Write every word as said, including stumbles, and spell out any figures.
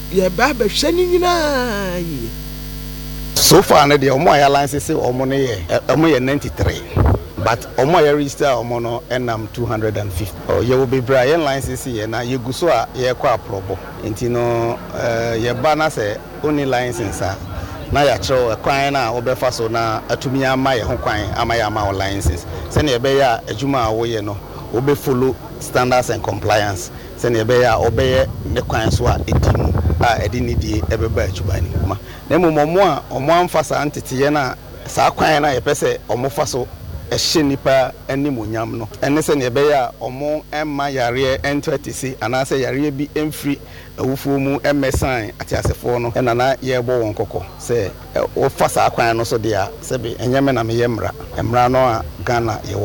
ye ba be hwe ni nyina yi. So far na de omo ya license omo no ye omo ye ninety-three. But omo ya register omo no enam two hundred fifty. Oh ye will be bra ye license ye na ye guso a ye kwa aprobo. Enti no eh ye ba na se oni license a na ya chiro kwan na obefa so na atumi ama ye ho kwan ama ya ama license. Se na ye be ya adwuma a wo ye no obe follow standards and compliance. Se na ye be ya obe ye ne kwan so a edimu a edi ni die ebeba adwuma ni ma. Na mo mo a omo amfa sa antete na sa kwan na ye pese omo fa so ehye nipa animonyam no ene se ne be ya omo emma yare entwetisi anase yare bi emfiri awufuo mu emesan atiasefo no ena na ye bo won kokko se o fa sa kwan no so dia se be enyeme na me ye mra emra no a Ghana ye